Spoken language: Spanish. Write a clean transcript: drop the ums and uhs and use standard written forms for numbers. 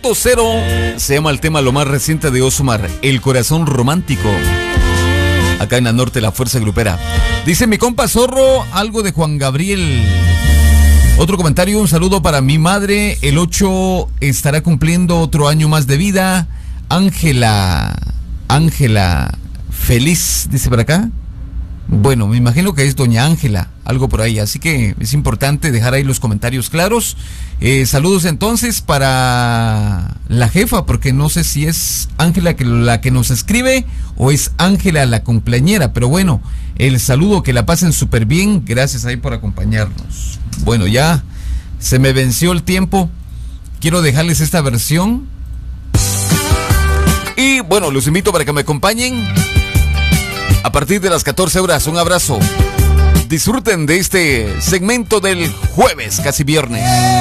Cero se llama el tema, lo más reciente de Osmar, El Corazón Romántico. Acá en la norte, la fuerza grupera. Dice mi compa Zorro, algo de Juan Gabriel. Otro comentario, un saludo para mi madre. El 8 estará cumpliendo otro año más de vida. Ángela, feliz, dice por acá. Bueno, me imagino que es doña Ángela, algo por ahí, así que es importante dejar ahí los comentarios claros. Saludos entonces para la jefa, porque no sé si es Ángela la que nos escribe o es Ángela la cumpleañera, pero bueno, el saludo, que la pasen súper bien, gracias ahí por acompañarnos. Bueno, ya se me venció el tiempo, quiero dejarles esta versión y bueno, los invito para que me acompañen a partir de las 14 horas. Un abrazo. Disfruten de este segmento del jueves, casi viernes.